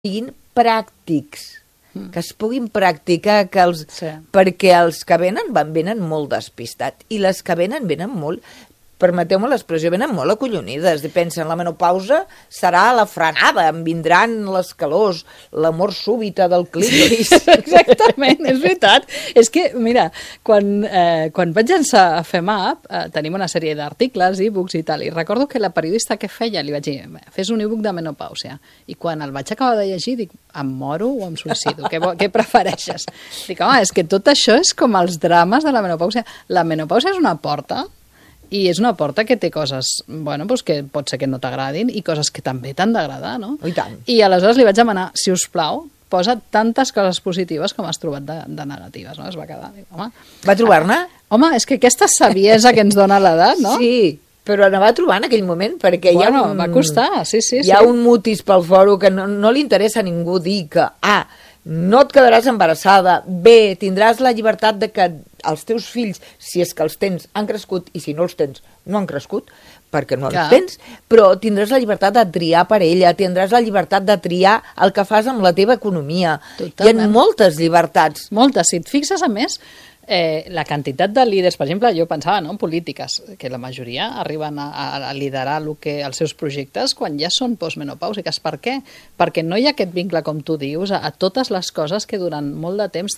siguin pràctics, que es puguin practicar, perquè els que venen molt despistats, i les que venen molt, permeteu-me l'expressió, venen molt acollonides, i pensen, la menopausa serà la frenada, em vindran les calors, l'amor súbita del clítoris. Exactament, és veritat. És que, mira, quan vaig llançar a FEMAP, tenim una sèrie d'articles, e-books i tal, i recordo que la periodista que feia, li vaig dir, fes un e-book de menopàusia, i quan el vaig acabar de llegir, dic, em moro o em suïcido? Què prefereixes? Dic, home, és que tot això és com els drames de la menopàusia. La menopàusia és una porta, i és una porta que té coses, bueno, doncs que pot ser que no t'agradin i coses que també t'han d'agradar, no? I tant. I aleshores li vaig demanar, si us plau, posa tantes coses positives com has trobat de negatives, no? Es va quedar, home... Va trobar-ne? Home, és que aquesta saviesa que ens dona l'edat, no? Sí, però la va trobar en aquell moment, perquè va costar, sí. Hi ha un mutis pel foro que no li interessa a ningú dir que, no et quedaràs embarassada, B, tindràs la llibertat de que els teus fills, si és que els tens, han crescut, i si no els tens, no han crescut, perquè no els tens, però tindràs la llibertat de triar per ella, tindràs la llibertat de triar el que fas amb la teva economia. Totalment. Hi ha moltes llibertats. Moltes. Si et fixes, a més, la quantitat de líders, per exemple, jo pensava, no?, en polítiques, que la majoria arriben a liderar els seus projectes quan ja són postmenopàusiques. Per què? Perquè no hi ha aquest vincle, com tu dius, a totes les coses que durant molt de temps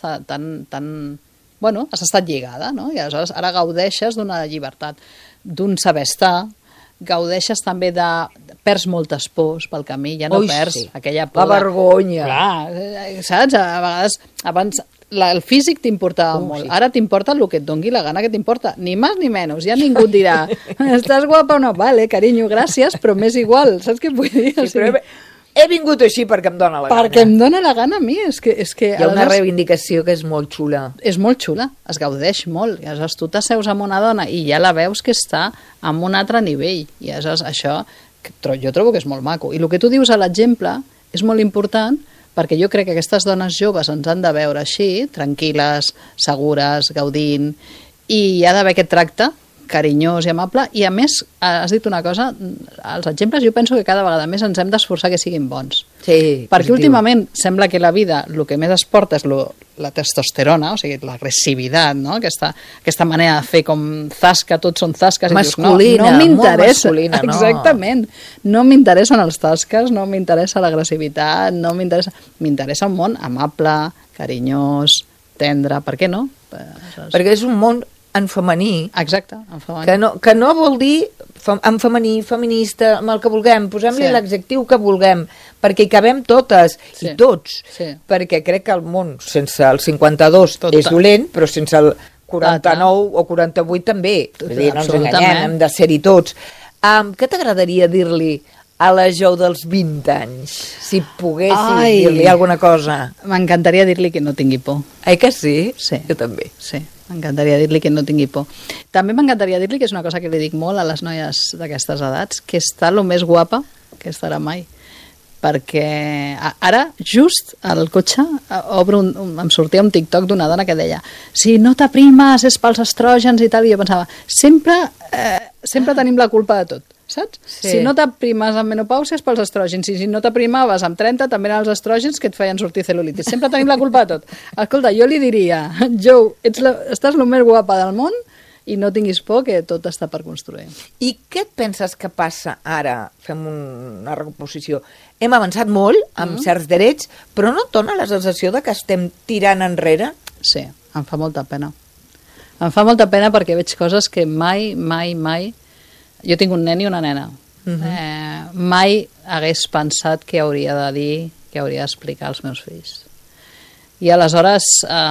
has estat lligada, no? I aleshores ara gaudeixes d'una llibertat, d'un saber estar, gaudeixes també de... perds moltes pors pel camí, ja no perds aquella por. La vergonya. Clar, saps? A vegades, abans... el físic t'importava molt. Ara t'importa el que et dongui la gana que t'importa. Ni més ni menys. Ja ningú et dirà estàs guapa o no? Vale, carinyo, gràcies, però m'és igual. Saps què vull dir? Sí, però he vingut així perquè em dóna la gana. Perquè em dóna la gana a mi. És que, hi ha una reivindicació que és molt xula. És molt xula. Es gaudeix molt. I aleshores tu t'asseus amb una dona i ja la veus que està en un altre nivell. I aleshores això jo trobo que és molt maco. I el que tu dius a l'exemple és molt important, perquè jo crec que aquestes dones joves ens han de veure així, tranquil·les, segures, gaudint, i hi ha d'haver aquest tracte carinyós i amable, i a més, has dit una cosa, els exemples jo penso que cada vegada més ens hem d'esforçar que siguin bons. Sí, perquè últimament sembla que la vida el que més es porta és la testosterona, o sigui, l'agressivitat, no? Aquesta manera de fer com zasca, tots són zasques. Masculina, no m'interessa. Molt masculina, no. Exactament. No m'interessen els zasques, no m'interessa l'agressivitat, no m'interessa... M'interessa un món amable, carinyós, tendre, per què no? Perquè és un món en femení. Exacte, en femení. Que no vol dir en femení, feminista, amb el que vulguem, posem-li l'adjectiu que vulguem, perquè hi cabem totes i tots, perquè crec que el món sense el 52 és dolent, però sense el 49 o 48 també. No ens enganyem, hem de ser-hi tots. Què t'agradaria dir-li a la Jo dels 20 anys, si poguessis dir-li alguna cosa? M'encantaria dir-li que no tingui por. Que sí? Sí. Jo també. Sí, m'encantaria dir-li que no tingui por. També m'encantaria dir-li, que és una cosa que li dic molt a les noies d'aquestes edats, que està el més guapa que estarà mai. Perquè ara, just al cotxe, em sortia un TikTok d'una dona que deia si no t'aprimes és pels estrògens i tal, i jo pensava, sempre tenim la culpa de tot. Saps? Sí. Si no t'aprimes amb menopàusia és pels estrògens, i si no t'aprimaves amb 30 també eren els estrògens que et feien sortir cel·lulitis. Sempre tenim la culpa de tot. Escolta, jo li diria, Jo, estàs el més guapa del món i no tinguis por, que tot està per construir. I què et penses que passa ara? Fem una reposició. Hem avançat molt amb certs drets, però no et dona la sensació de que estem tirant enrere? Sí, em fa molta pena. Em fa molta pena perquè veig coses que mai... Jo tinc un nen i una nena. Mai hagués pensat que hauria de dir, que hauria d'explicar als meus fills. I aleshores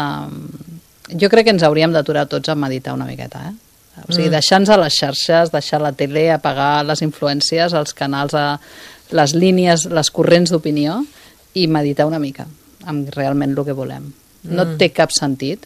jo crec que ens hauríem d'aturar tots a meditar una miqueta, O sigui, deixar-nos a les xarxes, deixar la tele, apagar les influències, els canals, les línies, les corrents d'opinió, i meditar una mica amb realment el que volem. No té cap sentit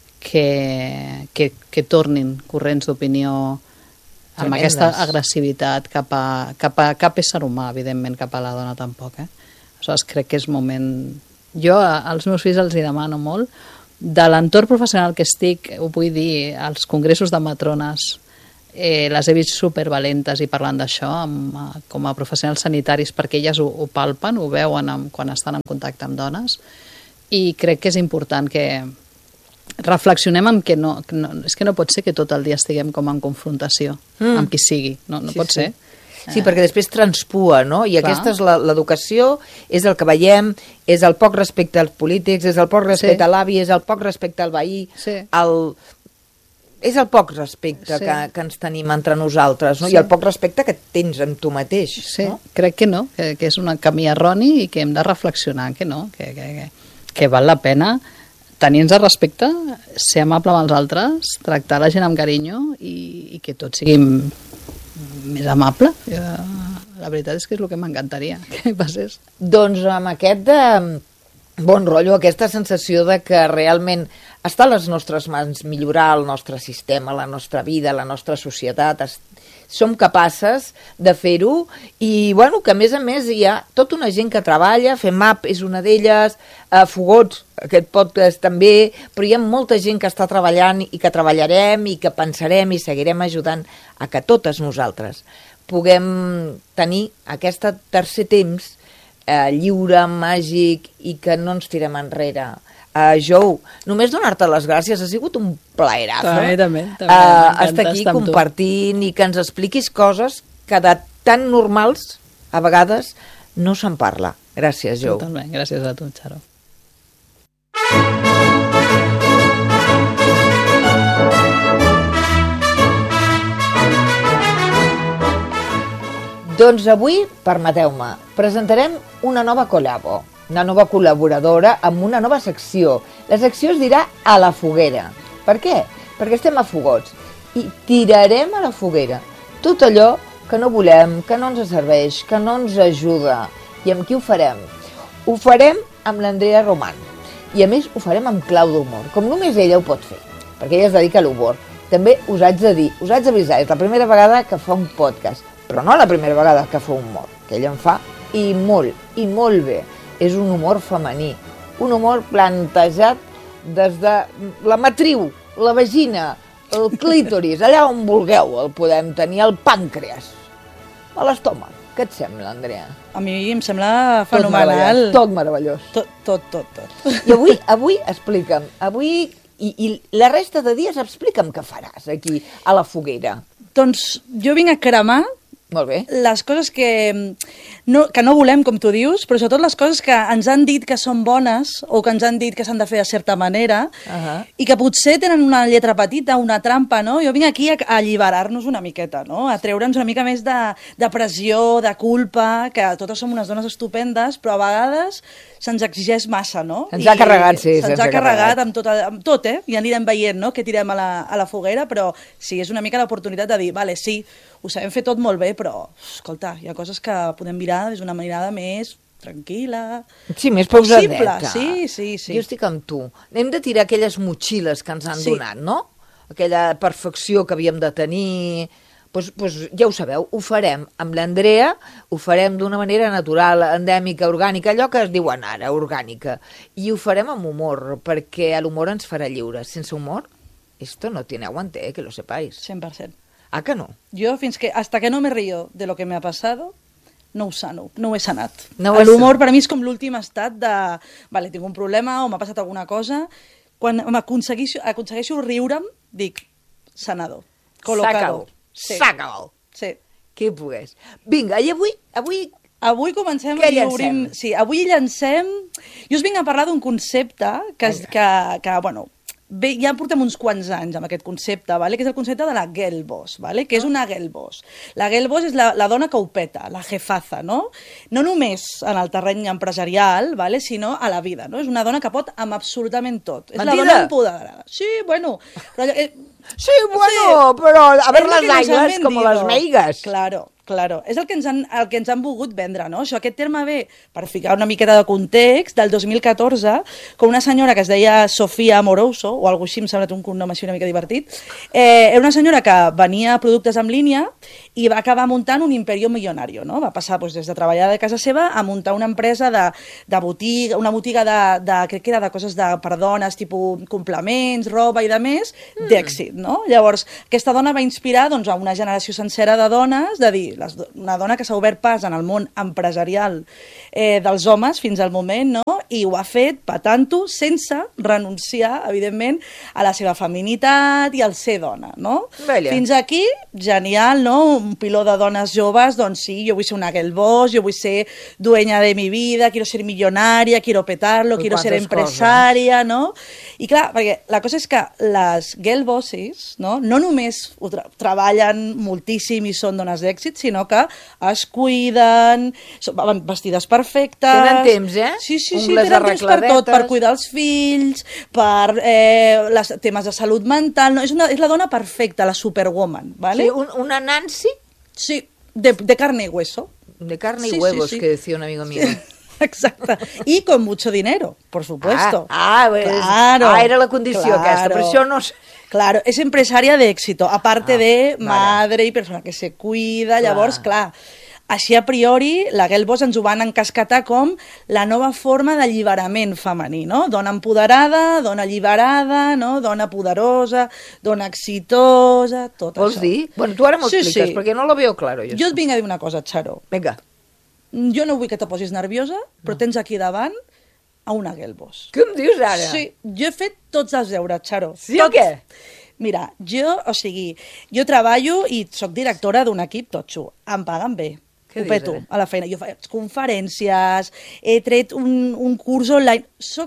que tornin corrents d'opinió amb aquesta agressivitat cap a ésser humà, evidentment, cap a la dona tampoc. Aleshores, crec que és moment... Jo als meus fills els hi demano molt, de l'entorn professional que estic, ho vull dir, als congressos de matrones, les he vist supervalentes i parlant d'això com a professionals sanitaris, perquè elles ho palpen, ho veuen quan estan en contacte amb dones, i crec que és important que reflexionem en que és que no pot ser que tot el dia estiguem com en confrontació amb qui sigui, no pot ser. Sí, perquè després transpua, no? I aquesta és l'educació, és el que veiem, és el poc respecte als polítics, és el poc respecte a l'avi, és el poc respecte al veí, és el poc respecte que ens tenim entre nosaltres, no? I el poc respecte que tens en tu mateix. Sí, crec que no, que és un camí erroni i que hem de reflexionar, que no, que val la pena tenir-nos respecte, ser amable amb els altres, tractar la gent amb carinyo i que tots siguin més amable. La veritat és que és el que m'encantaria que passés. Doncs amb aquest bon rotllo, aquesta sensació de que realment està a les nostres mans millorar el nostre sistema, la nostra vida, la nostra societat, som capaces de fer-ho i bueno, que a més hi ha tota una gent que treballa, FEMAP és una d'elles, Fogots, aquest podcast també, però hi ha molta gent que està treballant i que treballarem i que pensarem i seguirem ajudant a que totes nosaltres puguem tenir aquest tercer temps lliure, màgic i que no ens tirem enrere. Jou, només donar-te les gràcies, ha sigut un plaerazo també estar aquí compartint i que ens expliquis coses que de tan normals a vegades no se'n parla. Gràcies, Jou. Totalment, gràcies a tu, Charo. Doncs avui, permeteu-me, presentarem una nova col·labo, una nova col·laboradora amb una nova secció. La secció es dirà A la foguera. Per què? Perquè estem a Fogots i tirarem a la foguera tot allò que no volem, que no ens serveix, que no ens ajuda. I amb qui ho farem? Ho farem amb l'Andrea Roman. I a més ho farem amb clau d'humor, com només ella ho pot fer, perquè ella es dedica a l'humor. També us haig de dir, us haig d'avisar, és la primera vegada que fa un podcast, però no la primera vegada que fa humor, que ella en fa i molt bé. És un humor femení, un humor plantejat des de la matriu, la vagina, el clítoris, allà on vulgueu el podem tenir, el pàncreas, a l'estómac. Què et sembla, Andrea? A mi em sembla fenomenal. Tot meravellós. Tot. I avui explica'm, i la resta de dies explica'm què faràs aquí, a la foguera. Doncs jo vinc a cremar molt bé. Les coses que no volem, com tu dius, però sobretot les coses que ens han dit que són bones o que ens han dit que s'han de fer de certa manera i que potser tenen una lletra petita, una trampa, no? Jo vinc aquí a alliberar-nos una miqueta, no? A treure'ns una mica més de pressió, de culpa, que totes som unes dones estupendes, però a vegades se'ns exigeix massa, no? Se'ns ha carregat, sí. Se'ns ha carregat amb tot, I anirem veient, no?, que tirem a la foguera, però sí, és una mica l'oportunitat de dir, vale, sí, ho sabem fer tot molt bé, però, escolta, hi ha coses que podem mirar des d'una mirada més tranquil·la... Sí, més pausadeta. Sí. Jo estic amb tu. Hem de tirar aquelles motxilles que ens han donat, no? Aquella perfecció que havíem de tenir... Doncs ja ho sabeu, ho farem amb l'Andrea, ho farem d'una manera natural, endèmica, orgànica, allò que es diuen ara, orgànica. I ho farem amb humor, perquè l'humor ens farà lliures. Sense humor, esto no tiene aguante, que lo sepáis. 100%. ¿A que no? Yo, hasta que no me río de lo que me ha pasado, no ho sano, no ho he sanat. L'humor per mi és com l'últim estat de... Vale, tinc un problema o m'ha passat alguna cosa. Quan aconsegueixo riure'm, dic, sanador, col·locador. S'acabó. Sí. Que pogués. Vinga, i avui comencem i obrim... Sí, avui llancem... Jo us vinc a parlar d'un concepte que bueno, bé, ja portem uns quants anys amb aquest concepte, vale? Que és el concepte de la girl boss, vale? Que és una girl boss. La girl boss és la dona que ho peta, la jefaza, no? No només en el terreny empresarial, vale? Sinó a la vida, no? És una dona que pot amb absolutament tot. És la dona empoderada. Sí, bueno... Però, però a ver les aigües com les meigues. Claro. És el que ens han volgut vendre, no? Això, aquest terme ve, per ficar una miqueta de context, del 2014, com una senyora que es deia Sofia Amoroso, o alguna així, em sembla un cognom així una mica divertit, era una senyora que venia productes en línia i va acabar muntant un imperio millonario, no? Va passar des de treballar de casa seva a muntar una empresa de botiga, una botiga crec que era de coses per dones, tipus complements, roba i de més, d'èxit, no? Llavors, aquesta dona va inspirar doncs, a una generació sencera de dones, de dir, una dona que s'ha obert pas en el món empresarial dels homes fins al moment, no? I ho ha fet patant-ho sense renunciar, evidentment, a la seva feminitat i al ser dona, no? Bella. Fins aquí, genial, no? Un piló de dones joves, doncs sí, jo vull ser una girl boss, jo vull ser dueña de mi vida, quiero ser millonaria, quiero petarlo, quiero ser empresària, no? I clar, perquè la cosa és que les girl bosses, no només treballen moltíssim i són dones d'èxit, sinó que es cuiden, van vestides perfectes... Tenen temps, eh? Sí, tenen temps per tot, per cuidar els fills, per temes de salut mental, no? És la dona perfecta, la superwoman, ¿vale? Sí, una Nancy... Sí, de carne y hueso. De carne y huevos, que decía un amigo mío. Exacte. I con mucho dinero, por supuesto. Claro. Era la condició aquesta, per això no... Claro, es empresaria de éxito, aparte de madre y persona que se cuida, llavors, clar, així a priori, la girl boss ens ho van encasquetar com la nova forma d'alliberament femení, no? Dona empoderada, dona alliberada, no? Dona poderosa, dona exitosa, tot Vols això. Vols dir? Bueno, tu ara m'ho expliques, perquè no lo veo claro. Jo et vinc a dir una cosa, Xaro. Vinga. Jo no vull que te posis nerviosa, però tens aquí davant a una girl boss. Què em dius ara? Sí, jo he fet tots els deures, Xaro. Sí o què? Mira, jo treballo i sóc directora d'un equip totxo. Em paguen bé. Ho peto a la feina. Jo faig conferències, he tret un curs online.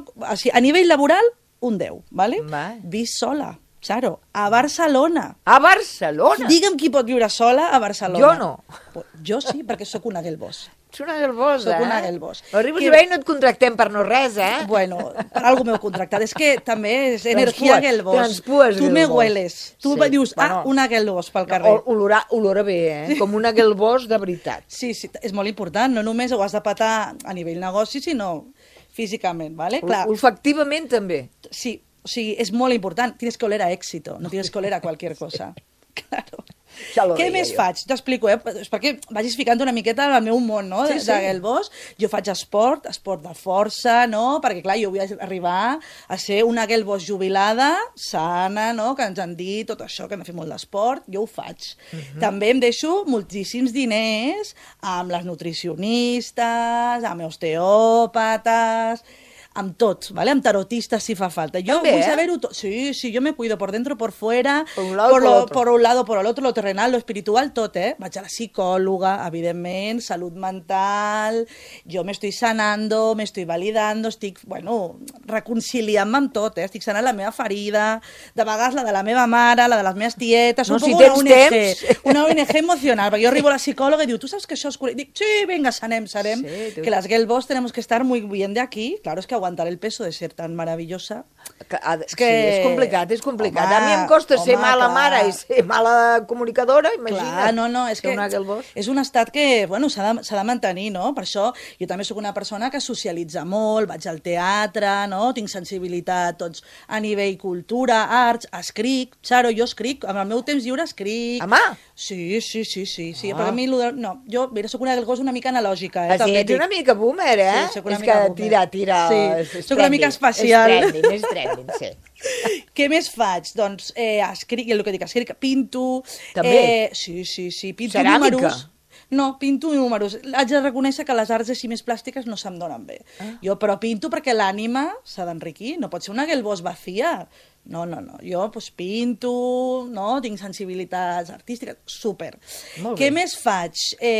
A nivell laboral, un 10, ¿vale? Visc sola, Xaro, a Barcelona. A Barcelona? Digue'm qui pot viure sola a Barcelona. Jo no. Jo sí, perquè sóc una girl boss. Ets una girl boss, Soc una girl boss. Arribes i veig no et contractem per no res, eh? Bueno, per algo m'heu contractat. És que també és energia girl boss. Transpues tu me hueles. Tu dius, una girl boss pel carrer. Olora bé, eh? Com una girl boss de veritat. Sí, és molt important. No només ho has de petar a nivell negoci, sinó físicament, ¿vale? Clar. Olfactivament també. Sí, o sigui, és molt important. Tienes que oler a éxito, no tienes que oler a cualquier cosa. Claro. Què més faig? T'explico, és perquè vagis ficant una miqueta al meu món, no? De girl boss. Jo faig esport de força, no? Perquè, clar, jo vull arribar a ser una girl boss jubilada, sana, no? Que ens han dit tot això, que hem de fer molt d'esport. Jo ho faig. També em deixo moltíssims diners amb les nutricionistes, amb osteòpates... amb tot, ¿vale? Amb tarotistas si fa falta. Yo voy a saber todo. Sí, yo me cuido por dentro, por fuera, por un lado, por el otro, lo terrenal, lo espiritual, tot, Vaig a la psicòloga, evidentment, salut mental, jo m'estoy sanando, m'estoy validando, estic, bueno, reconciliant-me amb tot, Estic sanant la meva ferida, de vegades la de la meva mare, la de les meves tietes, no, si tens temps. Una ONG emocional, perquè jo arribo a la psicòloga i diu, tu saps que això és... Dic, sí, venga, sanem, que las girl boss tenemos que estar muy bien de aquí, claro, es que aguantar el peso de ser tan maravillosa... Sí, és complicat. Home, a mi em costa ser mala mare i ser mala comunicadora, imagina't. No, és que és un estat que, bueno, s'ha de mantenir, no? Per això jo també sóc una persona que socialitza molt, vaig al teatre, no? Tinc sensibilitat tots a nivell cultura, arts, escric, Xaro, jo escric, amb el meu temps lliure escric... A mà? Sí, perquè a mi... No, jo, mira, sóc una cosa una mica analògica, Sí, ets una mica boomer, Sí, sóc una mica boomer. Tira... Sí, sóc una mica espacial. És trending, sí. Què més faig? Doncs escric, el que dic, escric, pinto... També? Sí, pinto ceràmica? Números. No, pinto números. Haig de reconèixer que les arts així més plàstiques no se'm donen bé. Jo però pinto perquè l'ànima s'ha d'enriquir. No pot ser una girl boss vacía. No. Jo pues, pinto, no? Tinc sensibilitats artístiques, súper. Què més faig?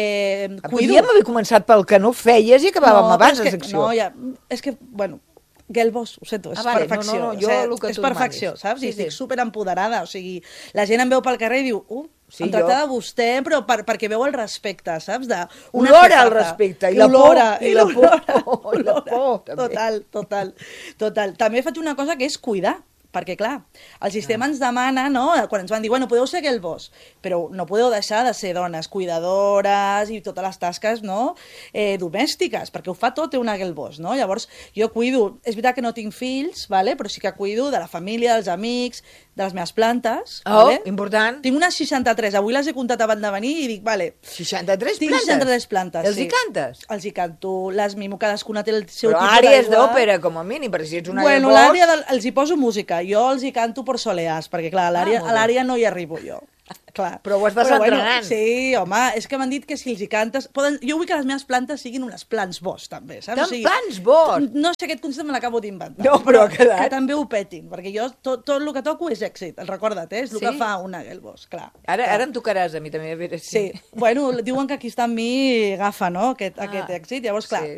Podríem haver començat pel que no feies i acabàvem abans la secció. És que, bueno... Girl boss, ho sento, és perfecció. És perfecció, saps? I estic superempoderada, o sigui, la gent em veu pel carrer i diu, em tracta de vostè, però perquè veu el respecte, saps? Olora el respecte, i la por. I la por. Total. També faig una cosa que és cuidar, perquè, clar, el sistema ens demana, no?, quan ens van dir, bueno, podeu ser girl boss, però no podeu deixar de ser dones cuidadores i totes les tasques, no?, domèstiques, perquè ho fa tot una girl boss, no? Llavors, jo cuido, és veritat que no tinc fills, vale? Però sí que cuido de la família, dels amics, de les meves plantes. Important. Tinc unes 63, avui les he comptat abans de venir i dic, vale... 63 tinc plantes? 63 plantes, Els hi cantes? Els hi canto, les mimo, cadascuna té el seu però tipus d'aigua. Però àrees d'òpera, com a mínim, perquè si ets una Bueno, els hi poso música, jo els hi canto per solears, perquè clar, a l'àrea no hi arribo jo. Clar. Però ho estàs entrenant. Sí, home, és que m'han dit que si els hi cantes... Jo vull que les meves plantes siguin unes plants bos, també, saps? Plants bos? No sé, aquest concepte me l'acabo d'inventar. No, però ha quedat. Que també ho petin, perquè jo tot el que toco és èxit, recorda't, és el que fa una Gelbos, clar. Ara em tocaràs a mi també, a veure si... Sí, bueno, diuen que aquí està amb mi agafa, no?, aquest èxit, llavors, clar...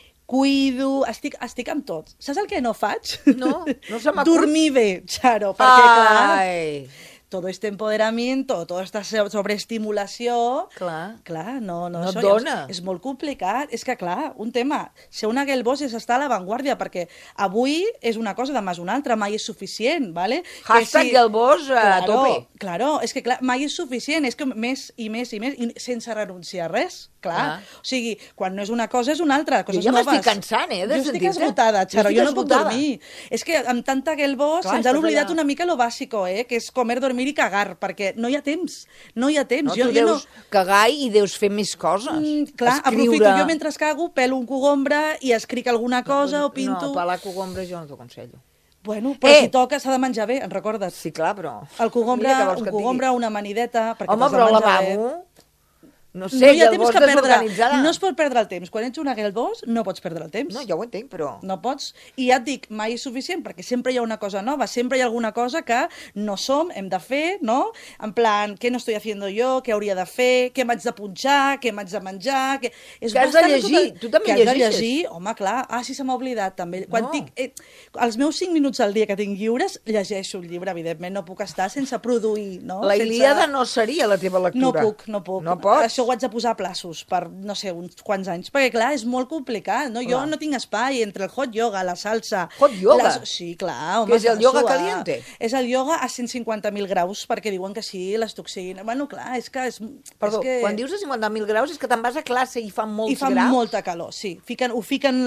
Cuido, estic amb tot. Saps el que no faig? No se m'acut. Dormir bé, Charo, perquè clar... Todo este empoderamiento, toda esta sobreestimulació... Clar, no et dona. És molt complicat. És que, clar, un tema, ser una Gelbos és estar a l'avantguàrdia, perquè avui és una cosa, demà és una altra, mai és suficient, ¿vale? Hashtag Gelbos a tope. Claro, és que clar, mai és suficient, és que més i més i més, i sense renunciar a res, clar. O sigui, quan no és una cosa és una altra, coses noves. Jo m'estic cansant, de sentir-te. Jo estic esgotada, Charo, jo no puc dormir. És que amb tanta Gelbos ens han oblidat una mica lo bàsico, que és comer, dormir i cagar, perquè no hi ha temps. No hi ha temps. No, tu deus cagar i deus fer més coses. Clar, aprofito jo mentre cago, pelo un cogombre i escric alguna cosa o pinto... No, pelar cogombres jo no t'ho aconsello. Bueno, però si toca s'ha de menjar bé, en recordes? Sí, clar, però... El cogombre, una manideta... Home, però el lavabo... No sé, no hi ha temps que perdre. No es pot perdre el temps. Quan ets una Gelbos, no pots perdre el temps. No, ja ho entenc, però... No pots. I ja et dic, mai és suficient, perquè sempre hi ha una cosa nova, sempre hi ha alguna cosa que no som, hem de fer, no? En plan, què no estoy haciendo yo, què hauria de fer, què m'haig de punxar, què m'haig de menjar... Que has de llegir, tu també llegeixes. Que has de llegir, home, clar. Ah, sí, se m'ha oblidat, també. Quan tinc... Els meus 5 minuts al dia que tinc lliures, llegeixo el llibre, evidentment, no puc estar sense produir, no? La Ilíada no seria la teva lectura. No puc. No pots? Això ho haig de posar a plaços per, no sé, uns quants anys, perquè clar, és molt complicat, no? Jo no tinc espai entre el hot yoga, la salsa... Hot yoga? Sí, clar, home. Que és el yoga caliente? És el yoga a 150.000 graus, perquè diuen que sí, les toxines... Bueno, clar, és que... Perdó, quan dius a 50.000 graus és que te'n vas a classe i fa molts graus? I fa molta calor, sí. Ho fiquen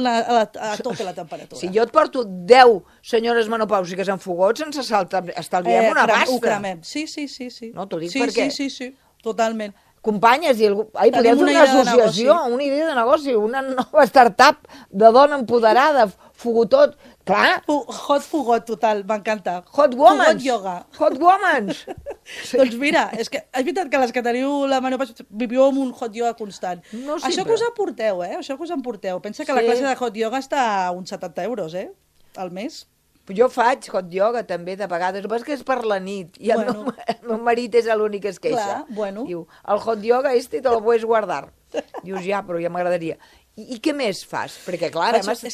a tota la temperatura. Si jo et porto 10 senyores menopàusiques en fogots, ens estalviem una pasta. Ho cremem, sí. No, t'ho dic perquè... Sí, totalment. Companyes, podem fer una associació, una idea de negoci, una nova startup de dona empoderada, fogotot, clar. Hot fogot, total, m'encanta. Hot woman. Fogot yoga. Hot woman. Doncs mira, és veritat que les que teniu la menopàusia viviu amb un hot yoga constant. No sempre. Això que us emporteu, Això que us emporteu. Pensa que la classe de hot yoga està a uns 70 euros, al mes. Jo faig hot yoga també de vegades, el que és per la nit i el meu marit és l'únic que es queixa. Diu, el hot yoga te lo puedes guardar. Dius, ja, però ja m'agradaria. I què més fas? Perquè, clar,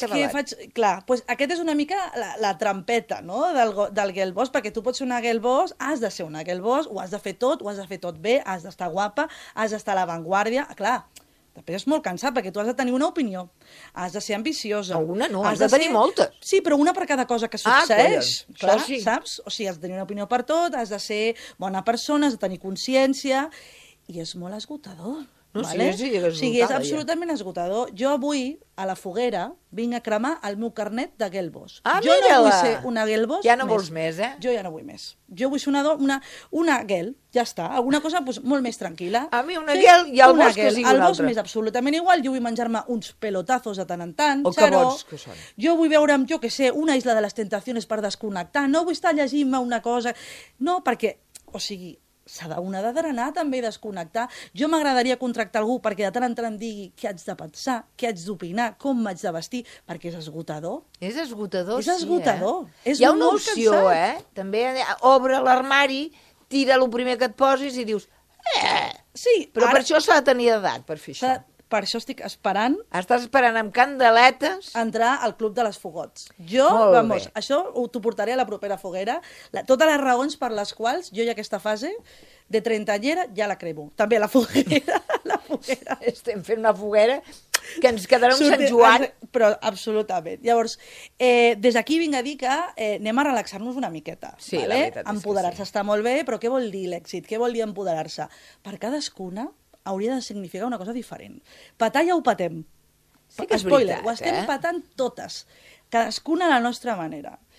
aquest és una mica la trampeta, no?, del Gelbos, perquè tu pots ser una Gelbos, has de ser una Gelbos, ho has de fer tot bé, has d'estar guapa, has d'estar a l'avantguàrdia, clar. Després és molt cansat, perquè tu has de tenir una opinió, has de ser ambiciosa. Alguna no, has de tenir moltes. Sí, però una per cada cosa que succeeix. Clar, sí. Saps? O sigui, has de tenir una opinió per tot, has de ser bona persona, has de tenir consciència, i és molt esgotador. No, vale? Sí, és absolutament esgotador. Jo avui, a la foguera, vinc a cremar el meu carnet de Gelbos. Jo no vull ser una Gelbos Ja no vols més, Jo ja no vull més. Jo vull ser una Gel, ja està. Alguna cosa molt més tranquil·la. A mi una Gel i el Bos que sigui una altra. El Bos m'és absolutament igual. Jo vull menjar-me uns pelotazos de tant en tant. O que vols que són. Jo vull veure'm, jo que sé, una Isla de les Tentaciones per desconnectar. No vull estar llegint-me una cosa... No, perquè, o sigui... Una ha de drenar també i desconnectar. Jo m'agradaria contractar algú perquè de tant en tant em digui què haig de pensar, què haig d'opinar, com m'haig de vestir, perquè és esgotador. És esgotador, sí, És esgotador. Hi ha una opció, també obre l'armari, tira el primer que et posis i dius sí, però per això s'ha de tenir edat, per fer això. Per això estic esperant... Estàs esperant amb candeletes... Entrar al club de les fogots. Jo, això t'ho portaré a la propera foguera. Totes les raons per les quals jo ja aquesta fase de trentanyera ja la cremo. També a la foguera. Estem fent una foguera que ens quedarà un Sant Joan. Però absolutament. Llavors, des d'aquí vinc a dir que anem a relaxar-nos una miqueta. Sí, la veritat és que sí. Empoderar-se està molt bé, però què vol dir l'èxit? Què vol dir empoderar-se? Per cadascuna hauria de significar una cosa diferent. Petar ja ho patem. Sí que és Spoiler, veritat, ho estem patant totes. Cadascuna a la nostra manera.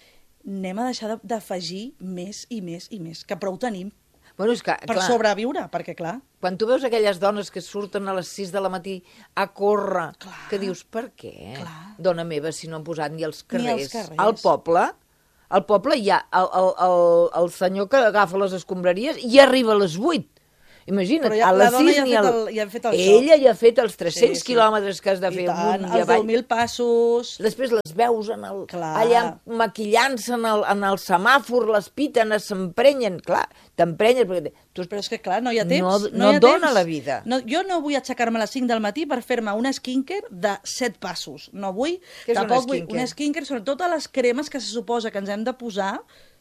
anem a deixar d'afegir més i més i més, que prou tenim. Bueno, és que, per sobreviure, perquè clar... Quan tu veus aquelles dones que surten a les 6 de la matí a córrer, que dius, per què? Dona meva, si no han posat ni els carrers. Al poble hi ha el senyor que agafa les escombraries i arriba a les 8. Imagina't, a les 6 ni el... Ella ja ha fet els 300 quilòmetres que has de fer amunt i avall. Els 10.000 passos... Després les veus allà maquillant-se en el semàfor, les piten, s'emprenyen, clar, t'emprenyen... Però és que, clar, no hi ha temps. No dona la vida. Jo no vull aixecar-me a les 5 del matí per fer-me una skincare de 7 passos. No vull... Què és una skincare? Una skincare són totes les cremes que se suposa que ens hem de posar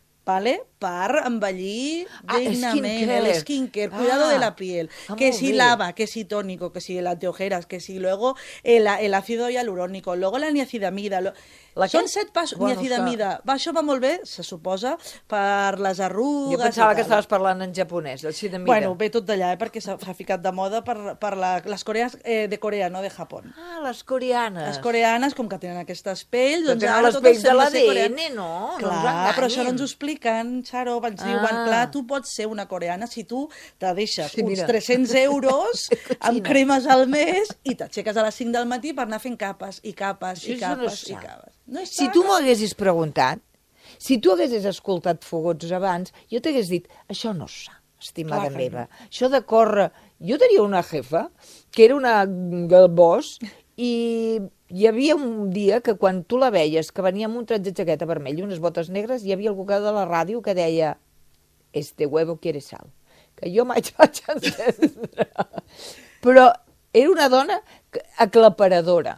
per envellir dignament, el skincare, cuidado de la piel, que si lava, que si tónico, que si el antiojeras, que si luego el ácido hialurónico, luego la niacinamida... Són 7 passos. Niacinamida. Això va molt bé, se suposa, per les arrugues... Jo pensava que estaves parlant en japonès, el niacinamida. Bueno, ve tot d'allà, perquè s'ha ficat de moda per les coreanes de Corea, no de Japó. Ah, les coreanes. Les coreanes, com que tenen aquestes pells... Però tenen les pells de l'ADN, no? Clar, però això no ens ho expliquen, Xaro, ens diuen, clar, tu pots ser una coreana si tu te deixes uns 300 euros amb cremes al mes i t'aixeques a les 5 del matí per anar fent capes i capes i capes i capes. Si tu m'ho haguessis preguntat, si tu haguessis escoltat Fogots abans, jo t'hagués dit, això no és sa, estimada meva. Això de córrer... Jo tenia una jefa, que era una galbós, i hi havia un dia que quan tu la veies, que venia amb un tret de jaqueta vermell i unes botes negres, hi havia algú de la ràdio que deia este huevo quiere sal. Que jo vaig entendre. Però era una dona aclaparadora.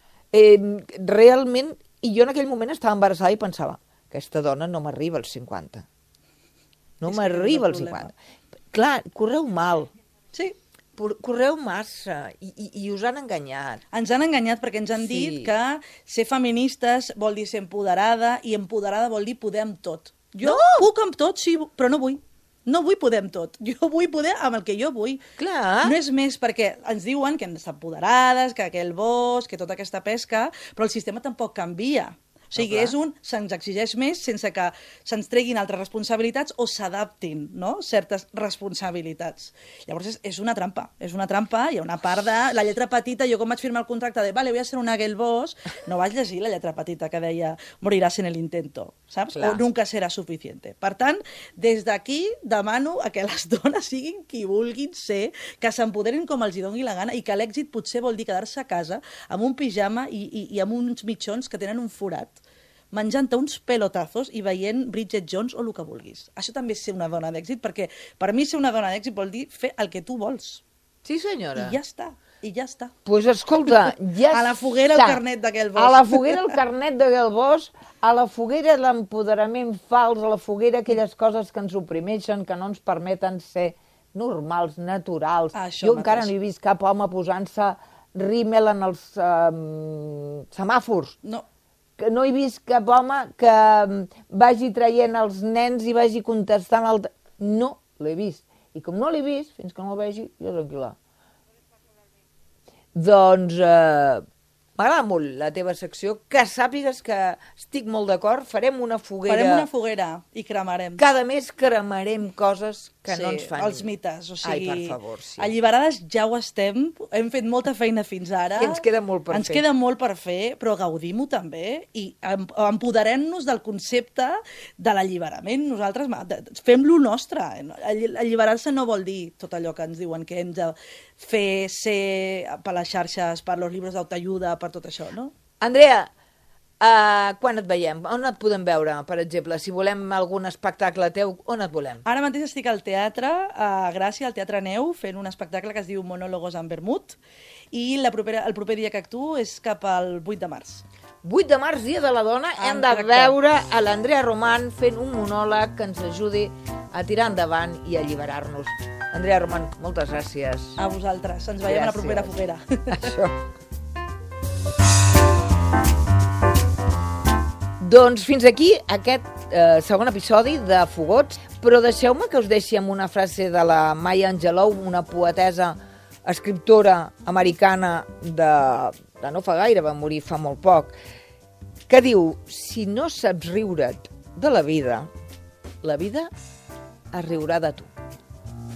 Realment, i jo en aquell moment estava embarassada i pensava, aquesta dona no m'arriba als 50. No m'arriba als 50. Clar, correu mal. Sí. Correu massa i us han enganyat. Ens han enganyat perquè ens han dit que ser feministes vol dir ser empoderada i empoderada vol dir poder amb tot. Jo puc amb tot, sí, però no vull. No vull poder amb tot. Jo vull poder amb el que jo vull. Clar. No és més perquè ens diuen que hem d'estar empoderades, que aquell bosc, que tota aquesta pesca, però el sistema tampoc canvia. O sigui, se'ns exigeix més sense que se'ns treguin altres responsabilitats o s'adaptin, no?, certes responsabilitats. Llavors és una trampa, hi ha una part de la lletra petita. Jo quan vaig firmar el contracte de vale, voy a ser una girl boss, no vaig llegir la lletra petita que deia moriràs en el intento, saps? Clar. O nunca serà suficiente. Per tant, des d'aquí demano a que les dones siguin qui vulguin ser, que s'empoderin com els hi doni la gana i que l'èxit potser vol dir quedar-se a casa amb un pijama i amb uns mitjons que tenen un forat, menjant-te uns pelotazos i veient Bridget Jones o el que vulguis. Això també és ser una dona d'èxit, perquè per mi ser una dona d'èxit vol dir fer el que tu vols. Sí, senyora. I ja està. Doncs pues escolta, ja a la foguera el carnet d'aquell bosc. A la foguera el carnet d'aquell bosc, a la foguera l'empoderament fals, a la foguera aquelles coses que ens oprimeixen, que no ens permeten ser normals, naturals. Jo encara no he vist cap home posant-se rímel en els semàfors. No. Que no he vist cap home que vagi traient els nens i vagi contestant No l'he vist. I com no l'he vist, fins que no el vegi, jo tranquil·la. Doncs m'agrada molt la teva secció, que sàpigues que estic molt d'acord, farem una foguera. Farem una foguera i cremarem. Cada mes cremarem coses que no ens fan. Els mites, o sigui... Ai, per favor, sí. Alliberades ja ho estem, hem fet molta feina fins ara. I ens queda molt per fer. Ens queda molt per fer, però gaudim-ho també i empoderem-nos del concepte de l'alliberament. Nosaltres fem-lo nostre. Alliberar-se no vol dir tot allò que ens diuen que hem de fer, ser per les xarxes, per els llibres d'autoajuda, per tot això, no? Andrea, quan et veiem? On et podem veure, per exemple? Si volem algun espectacle teu, on et volem? Ara mateix estic al teatre, a Gràcia, al Teatre Neu, fent un espectacle que es diu Monòlogos en vermut, i el proper dia que actuo és cap al 8 de març. 8 de març, Dia de la Dona, hem de veure a l'Andrea Roman fent un monòleg que ens ajudi a tirar endavant i a alliberar-nos. Andrea Roman, moltes gràcies. A vosaltres. Ens veiem a la propera foguera. Això. Doncs fins aquí aquest segon episodi de Fogots, però deixeu-me que us deixi amb una frase de la Maya Angelou, una poetessa, escriptora americana de no fa gaire, va morir fa molt poc, que diu, si no saps riure't de la vida es riurà de tu.